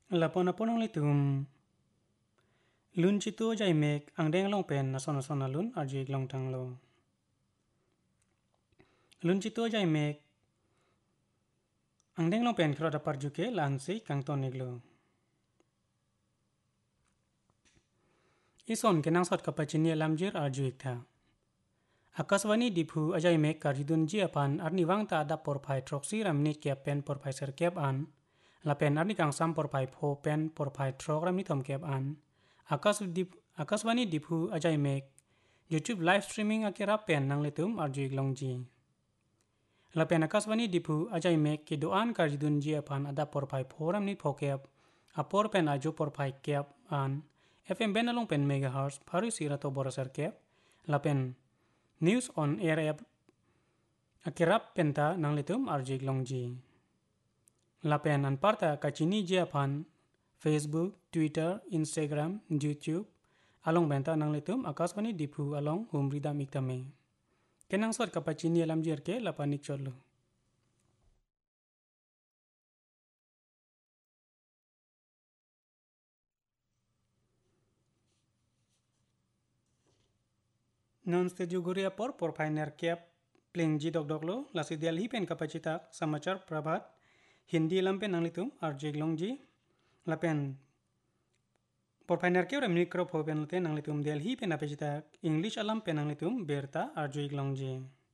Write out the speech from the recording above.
Lapon apon ang litum lun chitu jai mek ang deng long pen na sona lun arjik long tang lo. Lun chitu jai mek ang deng long pen kro dapar juke lansi kang tonig lo. Ison kenang sot kapachini lamjir arjuik tha. Akaswani diphu ajai mek karjidun ji apan arni wang ta ada porpai troksi ramni kep pen porpai ser kep an. Lapen arni kang sam porpai pho pen porpai trok ramni thom kep an. Akaswani diphu ajai mek YouTube live streaming akira pen nang litum arjuik long ji. Lapen akaswani diphu ajai mek ki doan karjidun ji apan ada porpai pho ramni pho kep. Apor pen aju porpai kep an. FM benalong pen megahertz pharu sirato boroser kep. Lapen News on air app akirap penta nang litum arjik longji. Lapen an parta kachini je apan Facebook, Twitter, Instagram, YouTube along benta nang litum akaswani diphu along humridam iktame. Kenang sot kapachini alam jer ke lapanik chotlo. Non studio guria por fainer kep pling ji dok lo lasi Delhi pen kapacitak samachar prabhat Hindi lampen nang litum arjik longji lapen por fainer kep micro pho pen nang litum Delhi pen apacitak English alam pen nang litum berta arjik longji.